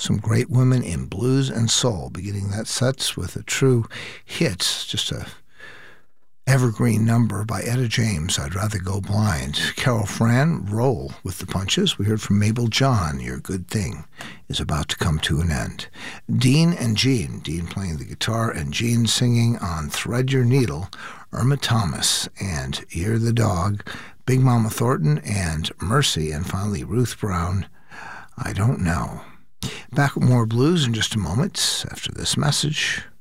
Some great women in blues and soul, beginning that sets with a true hit, just a evergreen number by Etta James, I'd Rather Go Blind. Carol Fran, Roll with the Punches. We heard from Mabel John, Your Good Thing is About to Come to an End. Dean and Jean, Dean playing the guitar and Jean singing on Thread Your Needle, Irma Thomas and You're the Dog, Big Mama Thornton and Mercy, and finally Ruth Brown, I Don't Know. Back with more blues in just a moment after this message.